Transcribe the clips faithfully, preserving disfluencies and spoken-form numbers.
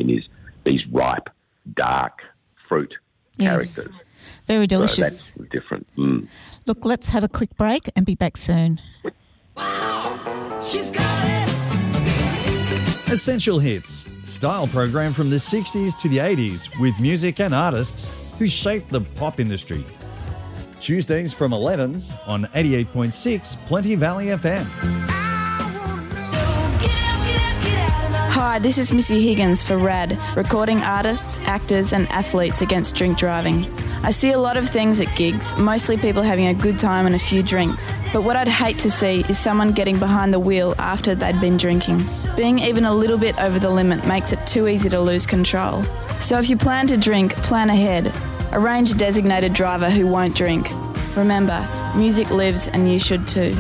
mean is these ripe, dark fruit Yes. characters. Very delicious. So that's different. Mm. Look, let's have a quick break and be back soon. She's got it. Essential Hits, style program from the sixties to the eighties with music and artists who shaped the pop industry. Tuesdays from eleven on eighty-eight point six Plenty Valley F M. Hi, this is Missy Higgins for RAD, recording artists, actors and athletes against drink driving. I see a lot of things at gigs, mostly people having a good time and a few drinks. But what I'd hate to see is someone getting behind the wheel after they'd been drinking. Being even a little bit over the limit makes it too easy to lose control. So if you plan to drink, plan ahead. Arrange a designated driver who won't drink. Remember, music lives and you should too.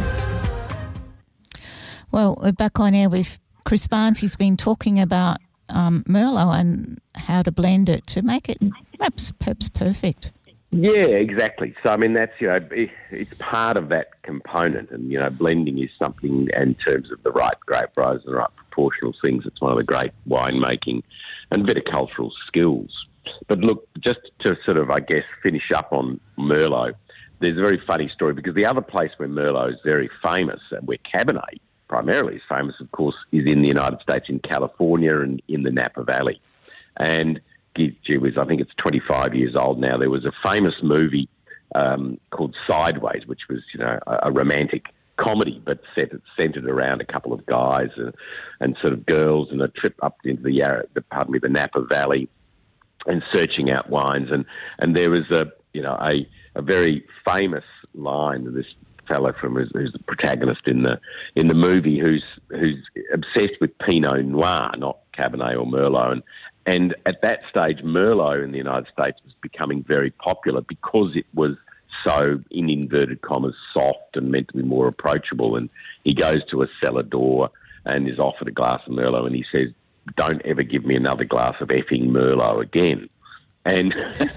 Well, we're back on air with Chris Barnes. He's been talking about um, Merlot and how to blend it to make it perhaps, perhaps perfect. Yeah, exactly. So, I mean, that's, you know, it, it's part of that component. And, you know, blending is something in terms of the right grape varieties and the right proportional things. It's one of the great winemaking and viticultural skills. But look, just to sort of, I guess, finish up on Merlot, there's a very funny story because the other place where Merlot is very famous and where Cabernet primarily is famous, of course, is in the United States, in California and in the Napa Valley. And gee whiz, I think it's twenty-five years old now. There was a famous movie um, called Sideways, which was, you know, a, a romantic comedy, but set, centred around a couple of guys and, and sort of girls and a trip up into the, Yarra, the pardon me, the Napa Valley and searching out wines. And, and there was a, you know, a, a very famous line of this fellow from who's, who's the protagonist in the in the movie, who's who's obsessed with Pinot Noir, not Cabernet or Merlot, and and at that stage, Merlot in the United States was becoming very popular because it was so, in inverted commas, soft and meant to be more approachable. And he goes to a cellar door and is offered a glass of Merlot, and he says, "Don't ever give me another glass of effing Merlot again." And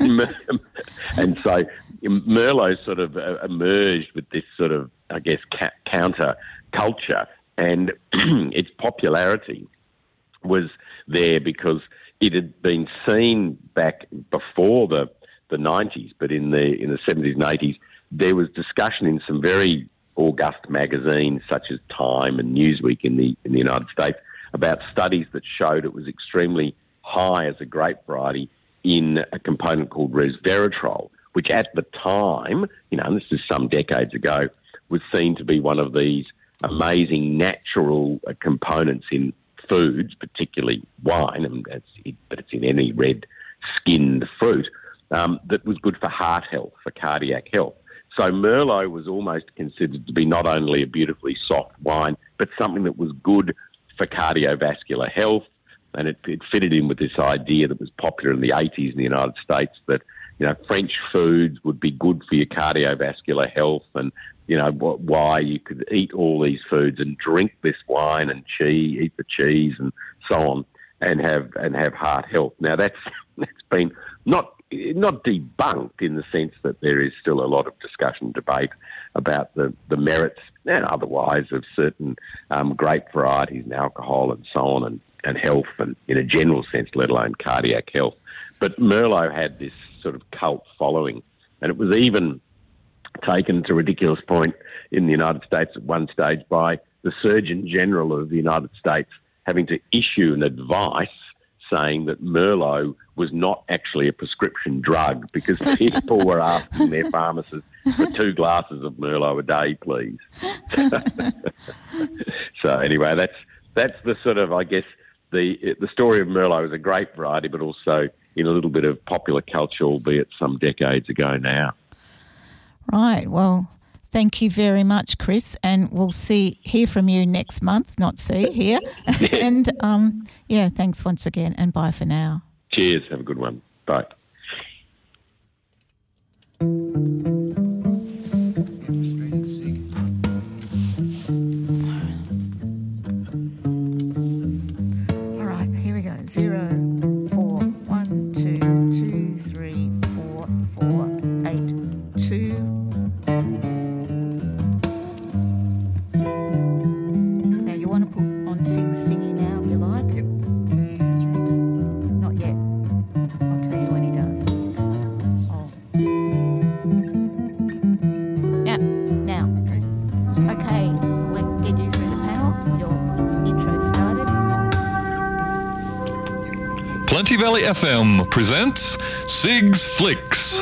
and so Merlot sort of emerged with this sort of, I guess, ca- counter culture, and its popularity was there because it had been seen back before the, the nineties, but in the in the seventies and eighties, there was discussion in some very august magazines such as Time and Newsweek in the in the United States about studies that showed it was extremely high as a grape variety in a component called resveratrol, which at the time, you know, and this is some decades ago, was seen to be one of these amazing natural uh, components in foods, particularly wine, and it's, it, but it's in any red-skinned fruit, um, that was good for heart health, for cardiac health. So Merlot was almost considered to be not only a beautifully soft wine, but something that was good for cardiovascular health. And it, it fitted in with this idea that was popular in the eighties in the United States that, you know, French foods would be good for your cardiovascular health, and, you know, wh- why you could eat all these foods and drink this wine and cheese, eat the cheese and so on, and have and have heart health. Now, that's that's been not not debunked in the sense that there is still a lot of discussion, debate about the, the merits and otherwise of certain um, grape varieties and alcohol and so on, and, and health, and in a general sense, let alone cardiac health. But Merlot had this sort of cult following, and it was even taken to a ridiculous point in the United States at one stage by the Surgeon General of the United States having to issue an advice saying that Merlot was not actually a prescription drug because people were asking their pharmacists for two glasses of Merlot a day, please. So anyway, that's that's the sort of, I guess, the the story of Merlot is a grape variety, but also in a little bit of popular culture, albeit some decades ago now. Right. Well, thank you very much, Chris, and we'll see hear from you next month. Not see here, and um, yeah, thanks once again, and bye for now. Cheers. Have a good one. Bye. All right, here we go. Zero, four, one, two, two, three, four, four, eight, two. Now you want to put on six thingy now, if you like. Yep. Yeah, that's right. Plenty Valley F M presents Sig's Flicks.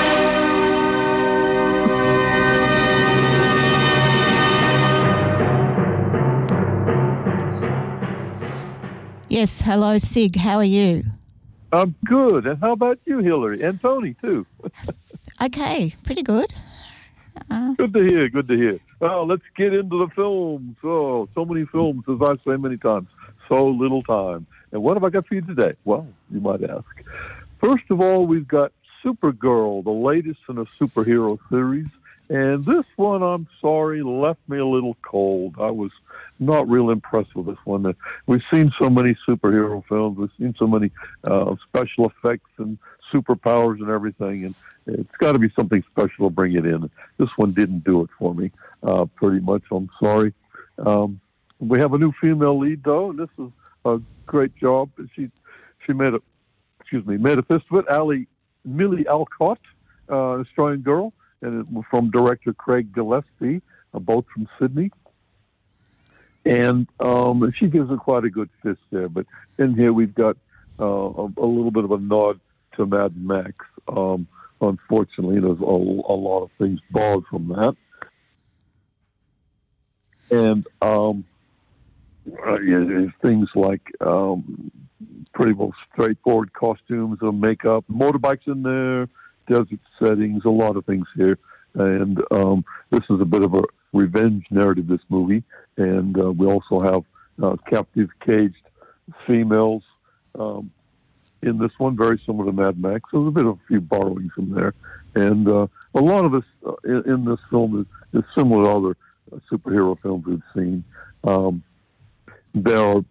Yes, hello, Sig. How are you? I'm good. And how about you, Hillary? And Tony, too. Okay, pretty good. Uh, good to hear, good to hear. Well, let's get into the films. Oh, so many films, as I say many times. So little time. And what have I got for you today? Well, you might ask. First of all, we've got Supergirl, the latest in a superhero series. And this one, I'm sorry, left me a little cold. I was not real impressed with this one. We've seen so many superhero films. We've seen so many uh, special effects and superpowers and everything. And it's got to be something special to bring it in. This one didn't do it for me, uh, pretty much. I'm sorry. Um, we have a new female lead, though, and this is a great job. She she made a, excuse me, made a fist of it. Ali, Millie Alcott, uh, an Australian girl, and it was from director Craig Gillespie, uh, both from Sydney. And um, she gives it quite a good fist there. But in here we've got uh, a, a little bit of a nod to Mad Max. Um, unfortunately, there's a, a lot of things borrowed from that. And um, uh, yeah, there's things like um, pretty well straightforward costumes and makeup, motorbikes in there, desert settings, a lot of things here. And um, this is a bit of a revenge narrative, this movie. And uh, we also have uh, captive, caged females um, in this one, very similar to Mad Max. So there's a bit of a few borrowings from there. And uh, a lot of this uh, in, in this film is, is similar to other uh, superhero films we've seen. Um, there are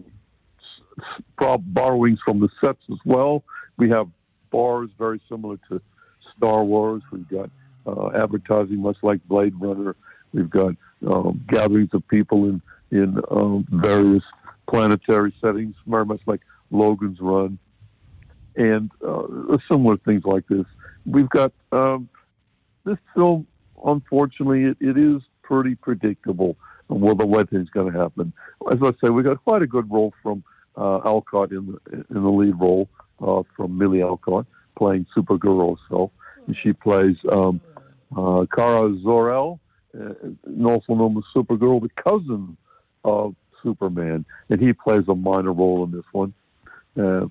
s- borrowings from the sets as well. We have bars very similar to Star Wars. We've got uh, advertising much like Blade Runner. We've got um, gatherings of people in, in um, various planetary settings, very much like Logan's Run, and uh, similar things like this. We've got um, this film, unfortunately, it, it is pretty predictable well, the way things going to happen. As I say, we got quite a good role from uh, Alcott in the, in the lead role, uh, from Millie Alcott, playing Supergirl herself. And she plays um, uh, Kara Zor-El, and also known as Supergirl, the cousin of Superman, and he plays a minor role in this one, uh,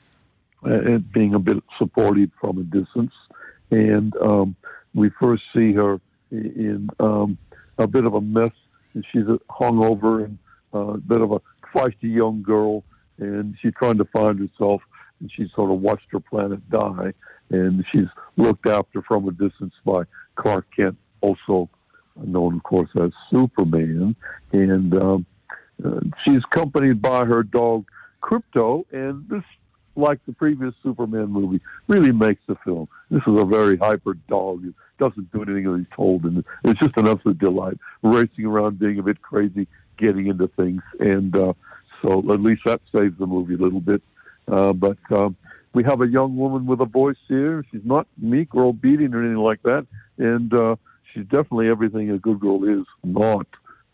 and being a bit supportive from a distance. And um, we first see her in um, a bit of a mess, and she's hungover and uh, a bit of a feisty young girl, and she's trying to find herself, and she's sort of watched her planet die, and she's looked after from a distance by Clark Kent, also known, of course, as Superman. And um, uh, she's accompanied by her dog, Krypto, and this, like the previous Superman movie, really makes the film. This is a very hyper dog. It doesn't do anything that he's told, and it's just an absolute delight, racing around, being a bit crazy, getting into things. And uh, so at least that saves the movie a little bit. Uh, but um, we have a young woman with a voice here. She's not meek or obedient or anything like that. And uh, she's definitely everything a good girl is not.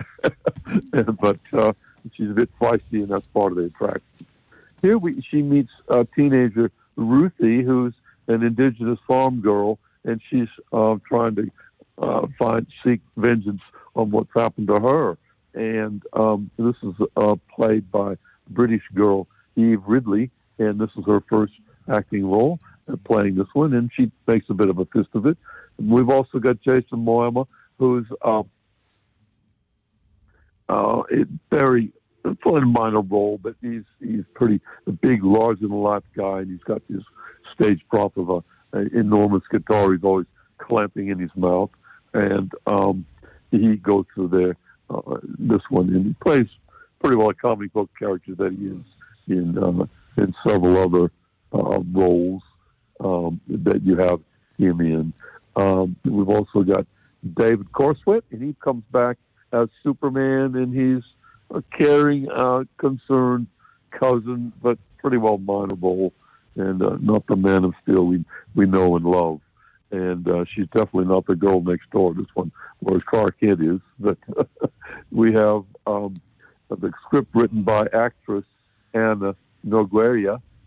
But uh, she's a bit feisty, and that's part of the attraction. Here we, she meets a teenager, Ruthie, who's an indigenous farm girl, and she's uh, trying to uh, find seek vengeance on what's happened to her. And um, this is uh, played by British girl Eve Ridley, and this is her first acting role, uh, playing this one, and she makes a bit of a fist of it. We've also got Jason Momoa, who's uh, uh, very playing a minor role, but he's he's pretty a big, larger-than-life guy, and he's got this stage prop of a, a enormous guitar. He's always clamping in his mouth, and um, he goes through there uh, this one, and he plays pretty well a comic book character that he is in uh, in several other uh, roles um, that you have him in. Um, we've also got David Corenswet, and he comes back as Superman, and he's a caring, uh, concerned cousin, but pretty well minor role, and uh, not the Man of Steel we we know and love. And uh, she's definitely not the girl next door, this one, whereas Clark Kent is. But we have um, the script written by actress Anna Nogueira,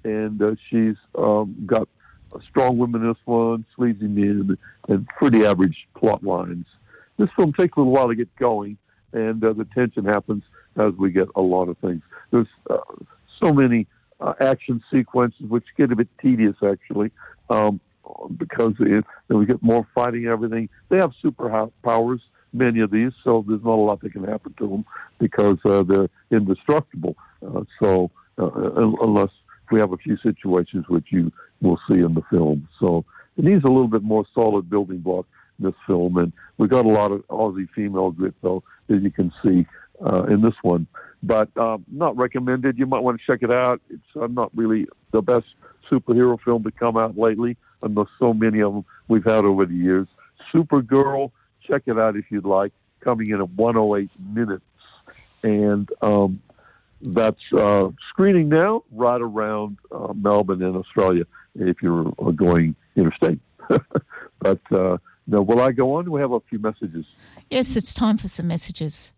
and uh, she's um, got a strong women in this one, sleazy men, and pretty average plot lines. This film takes a little while to get going, and uh, the tension happens as we get a lot of things. There's uh, so many uh, action sequences, which get a bit tedious, actually, um, because it, we get more fighting and everything. They have superpowers, many of these, so there's not a lot that can happen to them because uh, they're indestructible. Uh, so uh, unless we have a few situations which you will see in the film. So it needs a little bit more solid building block in this film, and we got a lot of Aussie female grit, though, as you can see uh, in this one. But uh, not recommended. You might want to check it out. It's uh, not really the best superhero film to come out lately, and there's so many of them we've had over the years. Supergirl, check it out if you'd like, coming in at one oh eight minutes. And um, that's uh, screening now right around uh, Melbourne in Australia if you're going interstate. But uh, now, will I go on? We have a few messages. Yes, it's time for some messages.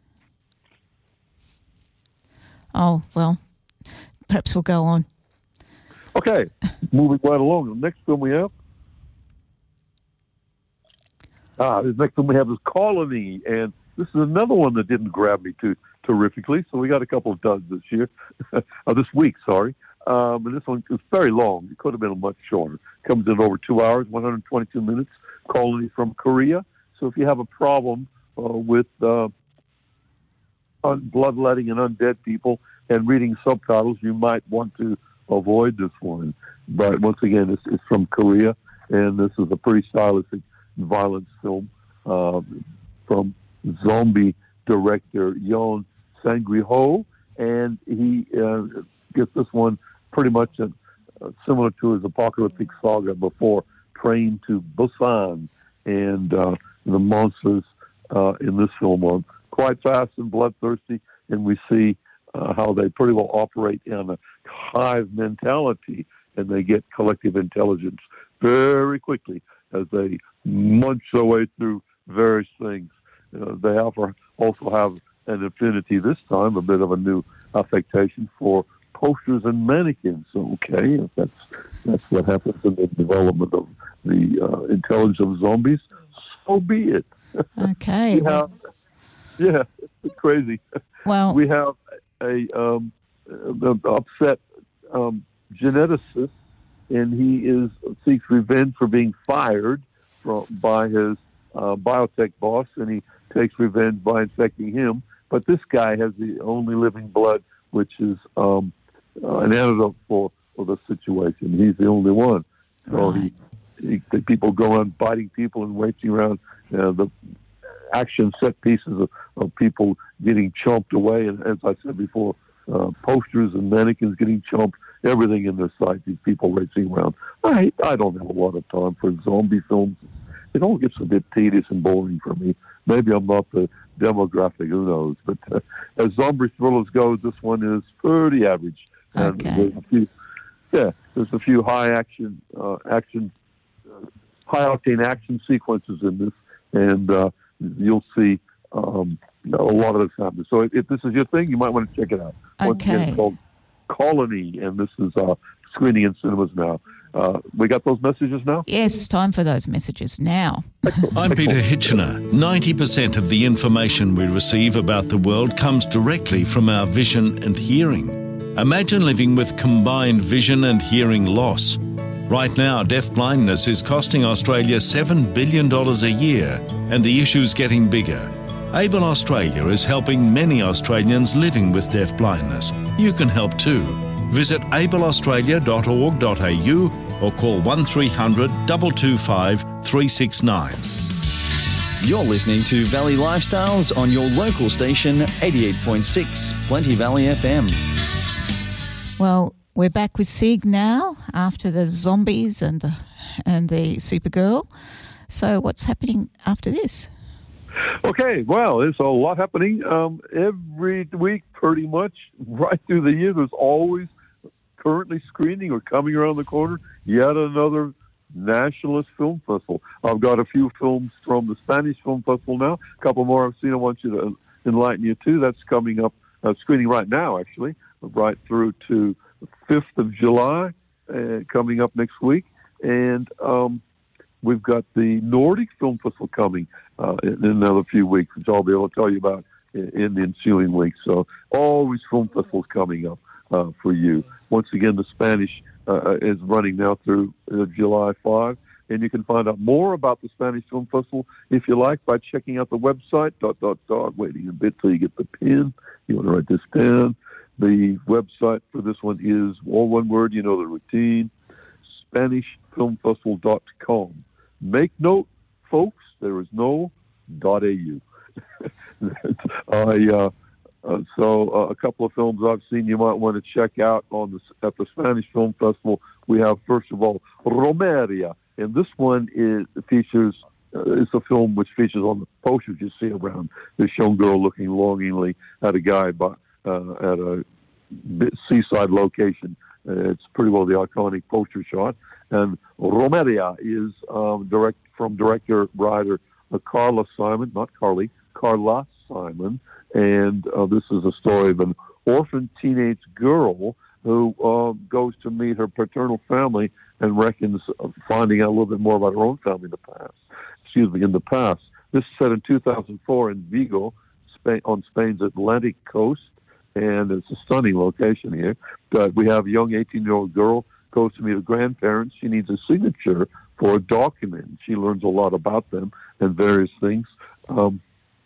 Oh, well, perhaps we'll go on. Okay, moving right along. The next film we have, ah, the next film we have is Colony, and this is another one that didn't grab me too terrifically. So we got a couple of duds this year, uh, this week, sorry. Um, and this one is very long. It could have been much shorter. Comes in over two hours, one hundred twenty-two minutes. Colony from Korea. So if you have a problem uh, with uh, bloodletting and undead people and reading subtitles, you might want to avoid this one. But once again, it's, it's from Korea, and this is a pretty stylistic violence film uh, from zombie director Yoon Sang-gi-ho, and he uh, gets this one pretty much uh, similar to his apocalyptic saga before, Train to Busan, and uh, the monsters uh, in this film are quite fast and bloodthirsty, and we see uh, how they pretty well operate in a hive mentality, and they get collective intelligence very quickly as they munch their way through various things. Uh, they offer, also have an affinity this time, a bit of a new affectation for posters and mannequins. Okay, if that's that's what happens in the development of the uh, intelligence of zombies, so be it. Okay. have, yeah, it's crazy. Well, we have a um, an upset um, geneticist, and he is seeks revenge for being fired from by his uh, biotech boss, and he takes revenge by infecting him. But this guy has the only living blood, which is um, uh, an antidote for, for the situation. He's the only one. So right. he, he, the people go around biting people and waging around uh, the action set pieces of, of people getting chomped away. And as I said before, uh, posters and mannequins getting chomped, everything in their sight, these people racing around. I, I don't have a lot of time for zombie films. It all gets a bit tedious and boring for me. Maybe I'm not the demographic, who knows? But uh, as zombie thrillers go, this one is pretty average. And okay. There's a few, yeah, there's a few high action, uh, action, uh, high octane action sequences in this, and uh, you'll see um, a lot of this happen. So if, if this is your thing, you might want to check it out. Once Okay. again, it's called Colony, and this is uh, screening in cinemas now. Uh, we got those messages now? Yes, time for those messages now. I'm Peter Hitchener. ninety percent of the information we receive about the world comes directly from our vision and hearing. Imagine living with combined vision and hearing loss. Right now, deafblindness is costing Australia seven billion dollars a year, and the issue's getting bigger. Able Australia is helping many Australians living with deafblindness. You can help too. Visit able australia dot org dot a u or call one three hundred, two two five, three six nine. You're listening to Valley Lifestyles on your local station, eighty-eight point six Plenty Valley F M. Well, we're back with Sig now after the zombies and the, and the Supergirl. So what's happening after this? Okay, well, there's a lot happening um, every week, pretty much, right through the year. There's always currently screening or coming around the corner yet another nationalist film festival. I've got a few films from the Spanish Film Festival now. A couple more I've seen I want you to enlighten you to. That's coming up, uh, screening right now, actually, right through to fifth of July uh, coming up next week. And um, we've got the Nordic Film Festival coming uh, in, in another few weeks, which I'll be able to tell you about in, in the ensuing weeks. So always film festivals coming up uh, for you. Once again, the Spanish uh, is running now through uh, July fifth. And you can find out more about the Spanish Film Festival, if you like, by checking out the website, dot, dot, dot, waiting a bit till you get the pin. You want to write this down. The website for this one is, all one word, you know the routine, Spanish Film Festival dot com. Make note, folks, there is no .au. I, uh, uh, so uh, a couple of films I've seen you might want to check out on the, at the Spanish Film Festival. We have, first of all, Romeria. And this one is features, uh, it's a film which features on the posters you see around this young girl looking longingly at a guy by, uh, at a seaside location. Uh, it's pretty well the iconic poster shot. And Romeria is um, direct from director, writer uh, Carla Simon, not Carly, Carla Simon. And uh, this is a story of an orphan teenage girl who uh, goes to meet her paternal family and reckons of finding out a little bit more about her own family in the past. Excuse me, in the past. This is set in two thousand four in Vigo, Spain, on Spain's Atlantic coast, and it's a stunning location here. But we have a young eighteen-year-old girl goes to meet her grandparents. She needs a signature for a document. She learns a lot about them and various things, um,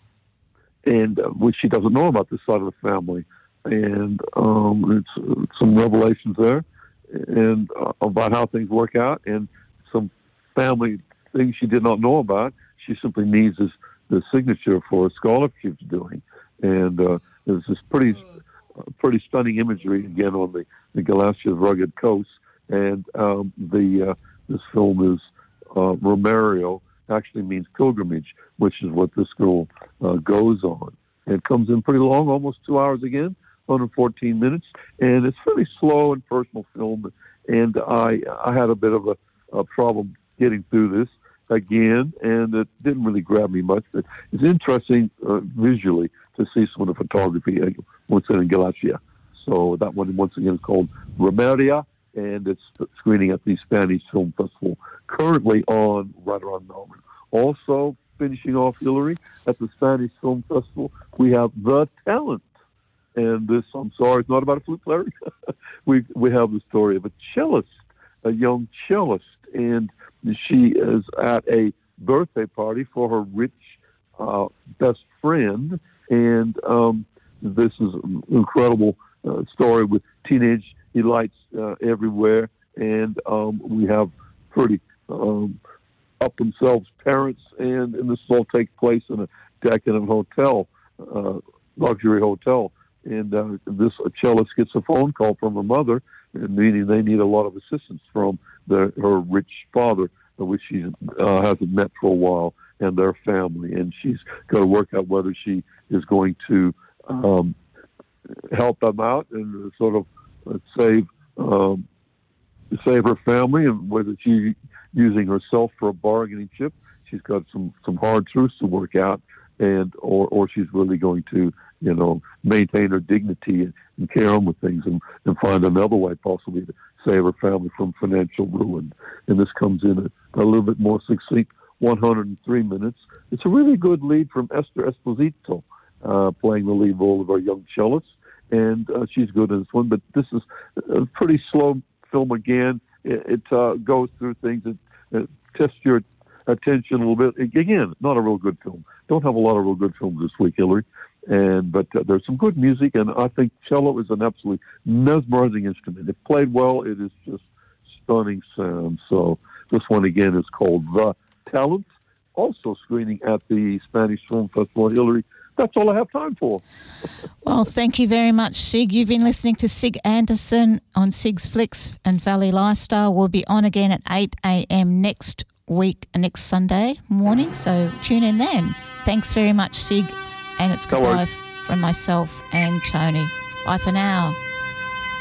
and uh, which she doesn't know about this side of the family. And um, it's, it's some revelations there, and uh, about how things work out, and some family things she did not know about. She simply needs this, the signature for a scholarship she's doing, and uh, there's this pretty, uh, pretty stunning imagery again on the, the Galicia's rugged coast, and um, the uh, this film is uh, Romerio actually means pilgrimage, which is what this girl uh, goes on. And it comes in pretty long, almost two hours again. one hundred fourteen minutes, and it's really slow and personal film. And I I had a bit of a, a problem getting through this again, and it didn't really grab me much. But it's interesting uh, visually to see some of the photography uh, once in Galicia. So that one once again is called Romeria, and it's screening at the Spanish Film Festival currently on right around Melbourne. Also finishing off, Hillary, at the Spanish Film Festival, we have The Talent. And this, I'm sorry, it's not about a flute player. we we have the story of a cellist, a young cellist, and she is at a birthday party for her rich uh, best friend. And um, this is an incredible uh, story with teenage elites uh, everywhere. And um, we have pretty um, up themselves parents, and, and this all takes place in a decadent hotel, uh, luxury hotel. And uh, this cellist gets a phone call from her mother, meaning they need a lot of assistance from their, her rich father, which she uh, hasn't met for a while, and their family. And she's got to work out whether she is going to um, help them out and sort of uh, save um, save her family, and whether she's using herself for a bargaining chip. She's got some, some hard truths to work out, and or, or she's really going to, you know, maintain her dignity and, and carry on with things, and, and find another way possibly to save her family from financial ruin. And this comes in a, a little bit more succinct, one hundred three minutes. It's a really good lead from Esther Esposito, uh, playing the lead role of our young cellist, and uh, she's good in this one. But this is a pretty slow film again. It, it uh, goes through things that uh, test your attention a little bit. Again, not a real good film. Don't have a lot of real good films this week, Hillary. And but uh, there's some good music, and I think cello is an absolutely mesmerizing instrument. It played well. It is just stunning sound. So this one again is called The Talent, also screening at the Spanish Film Festival. Hillary, that's all I have time for. Well, thank you very much, Sig. You've been listening to Sig Anderson on Sig's Flicks and Valley Lifestyle. We'll be on again at eight a.m. next week, next Sunday morning, so tune in then. Thanks very much, Sig. And it's goodbye from myself and Tony. Bye for now.